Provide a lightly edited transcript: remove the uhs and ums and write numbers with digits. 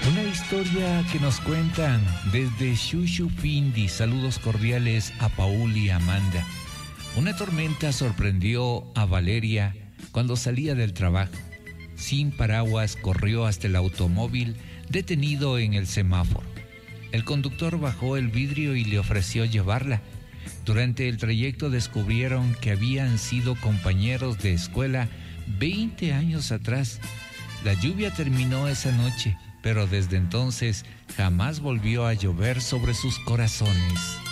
Una historia que nos cuentan desde Xuxupindi. Saludos cordiales a Paul y Amanda. Una tormenta sorprendió a Valeria cuando salía del trabajo. Sin paraguas corrió hasta el automóvil detenido en el semáforo. El conductor bajó el vidrio y le ofreció llevarla. Durante el trayecto descubrieron que habían sido compañeros de escuela 20 años atrás. La lluvia terminó esa noche, pero desde entonces jamás volvió a llover sobre sus corazones.